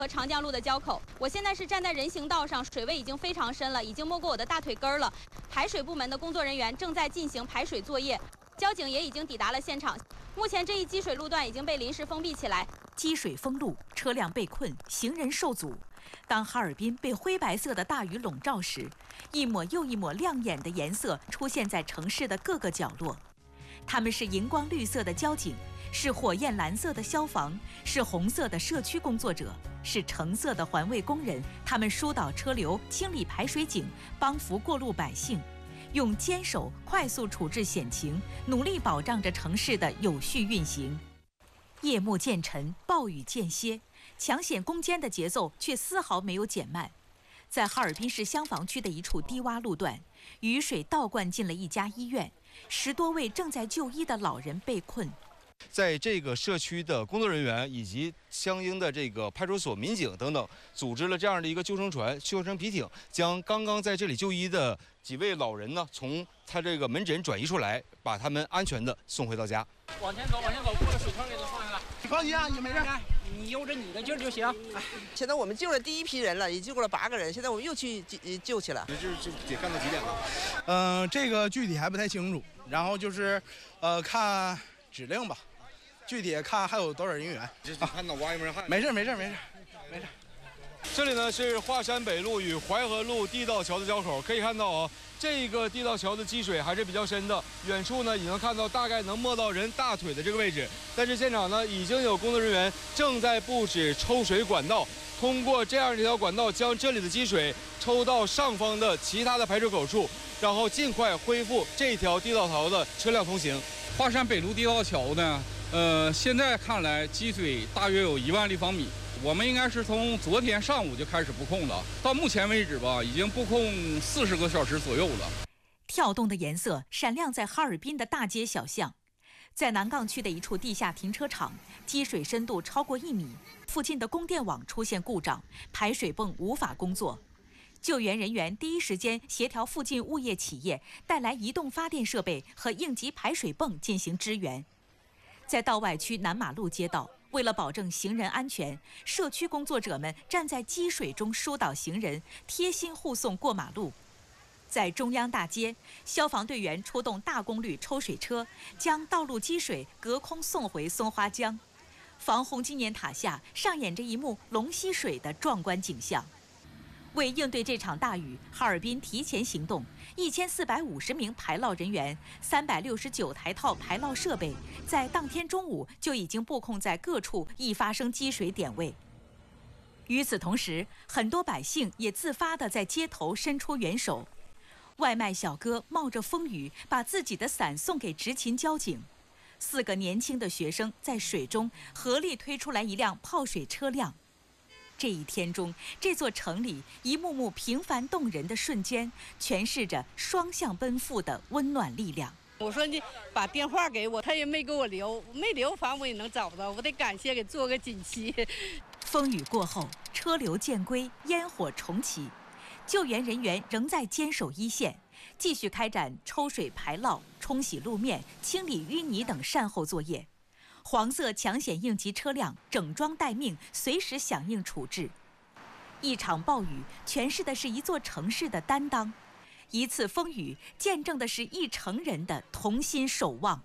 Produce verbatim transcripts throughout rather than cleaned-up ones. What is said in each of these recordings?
和长江路的交口，我现在是站在人行道上，水位已经非常深了，已经没过我的大腿根儿了。排水部门的工作人员正在进行排水作业，交警也已经抵达了现场。目前这一积水路段已经被临时封闭起来。 积水封路，车辆被困，行人受阻。当哈尔滨被灰白色的大雨笼罩时，一抹又一抹亮眼的颜色出现在城市的各个角落。他们是荧光绿色的交警，是火焰蓝色的消防，是红色的社区工作者，是橙色的环卫工人。他们疏导车流，清理排水井，帮扶过路百姓，用坚守快速处置险情，努力保障着城市的有序运行。夜幕渐沉，暴雨渐歇，抢险攻坚的节奏却丝毫没有减慢。在哈尔滨市香坊区的一处低洼路段，雨水倒灌进了一家医院，十多位正在就医的老人被困。 在这个社区的工作人员以及相应的这个派出所民警等等，组织了这样的一个救生船、救生皮艇，将刚刚在这里就医的几位老人呢，从他这个门诊转移出来，把他们安全的送回到家。 往前走，往前走，过了水坑给他放下来。 你放心啊，你没事。 你悠着你的劲儿就行。 哎，现在我们救了第一批人了，也救过了八个人，现在我们又去救去了。 这这得干到几点了？ 嗯、呃，这个具体还不太清楚。然后就是，呃，看指令吧。具体看还有多少人员？ 这看脑瓜有没有汗？ 没事没事没事没事。 这里呢是华山北路与淮河路地道桥的交口，可以看到啊，这个地道桥的积水还是比较深的，远处呢已经看到大概能没到人大腿的这个位置。但是现场呢已经有工作人员正在布置抽水管道，通过这样一条管道将这里的积水抽到上方的其他的排水口处，然后尽快恢复这条地道桥的车辆通行。 华山北路地道桥呢？呃，现在看来积水大约有一万立方米，我们应该是从昨天上午就开始布控了，到目前为止吧，已经布控四十个小时左右了。 跳动的颜色闪亮在哈尔滨的大街小巷，在南岗区的一处地下停车场，积水深度超过一米，附近的供电网出现故障，排水泵无法工作。救援人员第一时间协调附近物业企业带来移动发电设备和应急排水泵进行支援。在道外区南马路街道，为了保证行人安全，社区工作者们站在积水中疏导行人，贴心护送过马路。在中央大街，消防队员出动大功率抽水车，将道路积水隔空送回松花江。防洪纪念塔下上演着一幕龙吸水的壮观景象。为应对这场大雨，哈尔滨提前行动，一千四百五十名排涝人员，三百六十九台套排涝设备，在当天中午就已经布控在各处易发生积水点位。与此同时，很多百姓也自发地在街头伸出援手。外卖小哥冒着风雨，把自己的伞送给执勤交警。四个年轻的学生在水中合力推出来一辆泡水车辆。这一天中，这座城里一幕幕平凡动人的瞬间，诠释着双向奔赴的温暖力量。 我说你把电话给我，他也没给我留，没留，反正我也能找到，我得感谢给做个锦旗。 风雨过后，车流渐归，烟火重启，救援人员仍在坚守一线，继续开展抽水排涝、冲洗路面、清理淤泥等善后作业。黄色抢险应急车辆整装待命，随时响应处置。一场暴雨诠释的是一座城市的担当，一次风雨见证的是一城人的同心守望。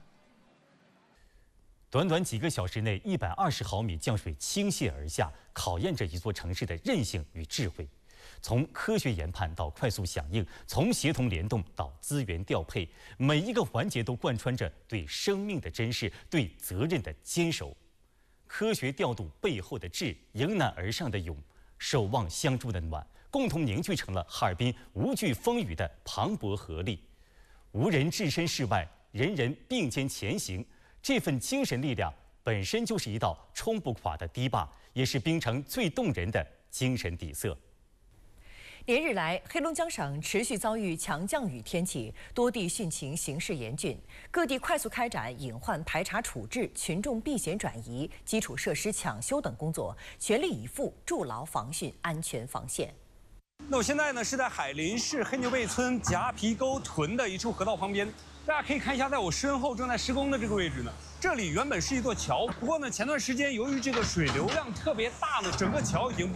短短几个小时内，一百二十毫米降水倾泻而下，考验着一座城市的韧性与智慧。从科学研判到快速响应，从协同联动到资源调配，每一个环节都贯穿着对生命的珍视、对责任的坚守。科学调度背后的智，迎难而上的勇，守望相助的暖，共同凝聚成了哈尔滨无惧风雨的磅礴合力。无人置身事外，人人并肩前行，这份精神力量本身就是一道冲不垮的堤坝，也是冰城最动人的精神底色。 连日来，黑龙江省持续遭遇强降雨天气，多地汛情形势严峻，各地快速开展隐患排查处置、群众避险转移、基础设施抢修等工作，全力以赴筑牢防汛安全防线。 那我现在呢是在海林市黑牛背村夹皮沟屯的一处河道旁边， 大家可以看一下，在我身后正在施工的这个位置呢，这里原本是一座桥，不过呢，前段时间由于这个水流量特别大呢，整个桥已经